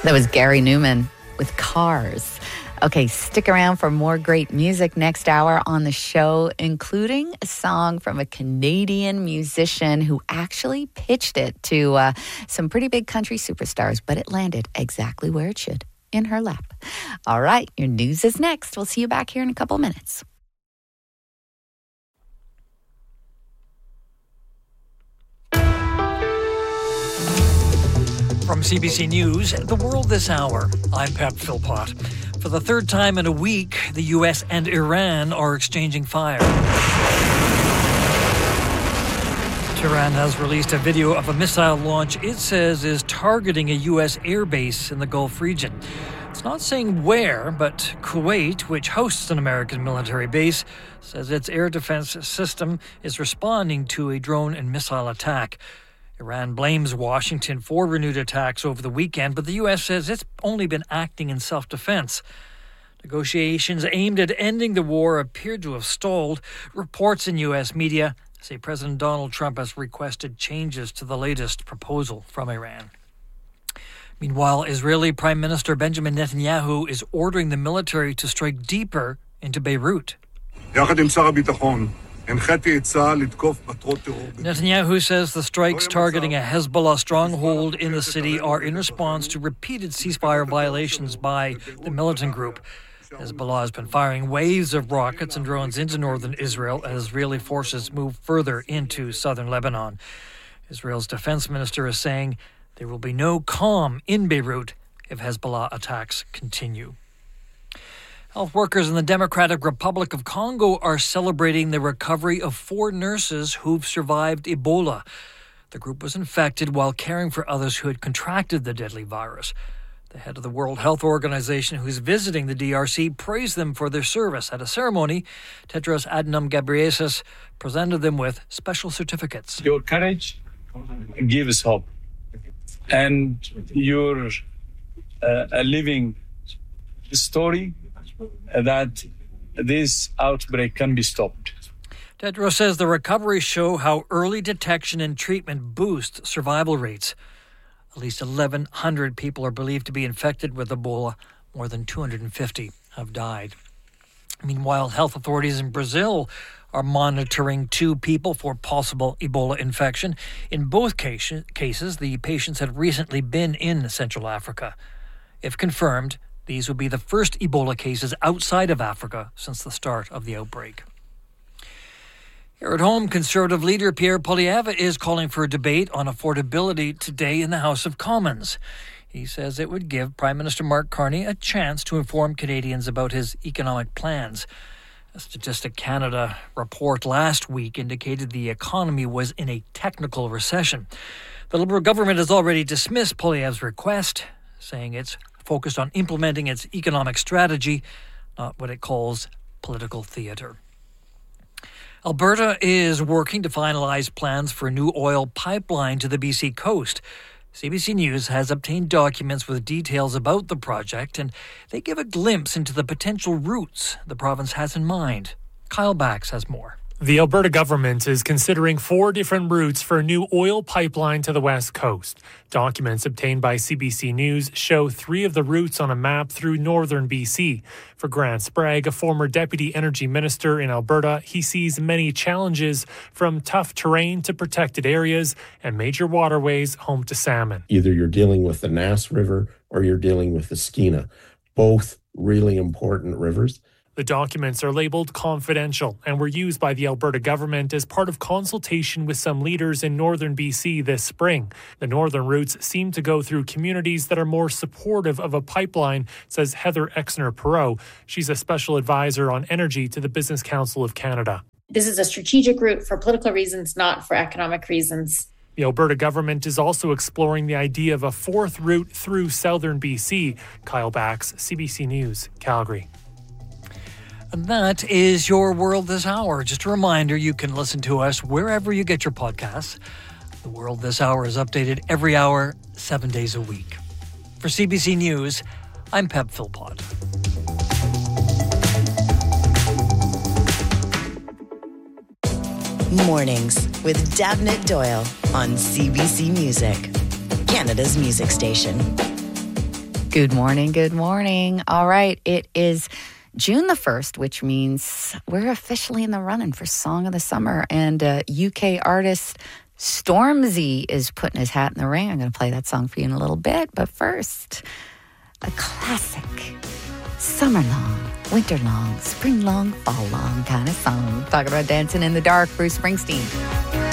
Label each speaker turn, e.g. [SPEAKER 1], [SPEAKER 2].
[SPEAKER 1] That was Gary Newman with Cars. Okay, stick around for more great music next hour on the show, including a song from a Canadian musician who actually pitched it to some pretty big country superstars, but it landed exactly where it should, in her lap. All right, your news is next. We'll see you back here in a couple minutes.
[SPEAKER 2] From CBC News, The World This Hour, I'm Pep Philpott. For the third time in a week, the U.S. and Iran are exchanging fire. Tehran has released a video of a missile launch it says is targeting a U.S. airbase in the Gulf region. It's not saying where, but Kuwait, which hosts an American military base, says its air defense system is responding to a drone and missile attack. Iran blames Washington for renewed attacks over the weekend, but the U.S. says it's only been acting in self-defense. Negotiations aimed at ending the war appeared to have stalled. Reports in U.S. media say President Donald Trump has requested changes to the latest proposal from Iran. Meanwhile, Israeli Prime Minister Benjamin Netanyahu is ordering the military to strike deeper into Beirut. Netanyahu says the strikes targeting a Hezbollah stronghold in the city are in response to repeated ceasefire violations by the militant group. Hezbollah has been firing waves of rockets and drones into northern Israel as Israeli forces move further into southern Lebanon. Israel's defense minister is saying there will be no calm in Beirut if Hezbollah attacks continue. Health workers in the Democratic Republic of Congo are celebrating the recovery of 4 nurses who've survived Ebola. The group was infected while caring for others who had contracted the deadly virus. The head of the World Health Organization, who's visiting the DRC, praised them for their service. At a ceremony, Tedros Adhanom Ghebreyesus presented them with special certificates.
[SPEAKER 3] Your courage gives hope, and you're a living story that this outbreak can be stopped.
[SPEAKER 2] Tedros says the recoveries show how early detection and treatment boost survival rates. At least 1,100 people are believed to be infected with Ebola. More than 250 have died. Meanwhile, health authorities in Brazil are monitoring 2 people for possible Ebola infection. In both cases, the patients had recently been in Central Africa. If confirmed, these would be the first Ebola cases outside of Africa since the start of the outbreak. Here at home, Conservative leader Pierre Poilievre is calling for a debate on affordability today in the House of Commons. He says it would give Prime Minister Mark Carney a chance to inform Canadians about his economic plans. A Statistic Canada report last week indicated the economy was in a technical recession. The Liberal government has already dismissed Poilievre's request, saying it's focused on implementing its economic strategy, not what it calls political theatre. Alberta is working to finalize plans for a new oil pipeline to the BC coast. CBC News has obtained documents with details about the project, and they give a glimpse into the potential routes the province has in mind. Kyle Bax has more.
[SPEAKER 4] The Alberta government is considering 4 different routes for a new oil pipeline to the west coast. Documents obtained by CBC News show 3 of the routes on a map through northern BC. For Grant Sprague, a former deputy energy minister in Alberta, he sees many challenges from tough terrain to protected areas and major waterways home to salmon.
[SPEAKER 5] Either you're dealing with the Nass River or you're dealing with the Skeena, both really important rivers.
[SPEAKER 4] The documents are labeled confidential and were used by the Alberta government as part of consultation with some leaders in northern BC this spring. The northern routes seem to go through communities that are more supportive of a pipeline, says Heather Exner-Perot. She's a special advisor on energy to the Business Council of Canada.
[SPEAKER 6] This is a strategic route for political reasons, not for economic reasons.
[SPEAKER 4] The Alberta government is also exploring the idea of a 4th route through southern BC. Kyle Bax, CBC News, Calgary.
[SPEAKER 2] And that is your World This Hour. Just a reminder, you can listen to us wherever you get your podcasts. The World This Hour is updated every hour, 7 days a week. For CBC News, I'm Pep Philpott.
[SPEAKER 7] Mornings with Davnit Doyle on CBC Music, Canada's music station.
[SPEAKER 1] Good morning. Good morning. All right. It is June the 1st, which means we're officially in the running for Song of the Summer. And UK artist Stormzy is putting his hat in the ring. I'm going to play that song for you in a little bit. But first, a classic summer long, winter long, spring long, fall long kind of song. Talking about dancing in the dark, Bruce Springsteen.